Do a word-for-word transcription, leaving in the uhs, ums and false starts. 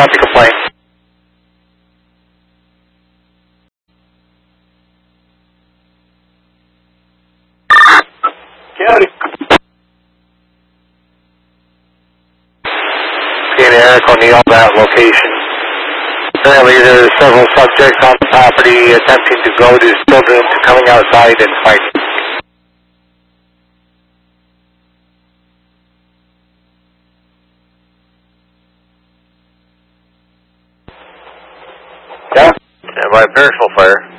copy complaint. County. Again, Eric O'Neill, that location. Apparently there are several subjects on the property attempting to goad his children to coming outside and fighting. Yeah. And by perishable fire.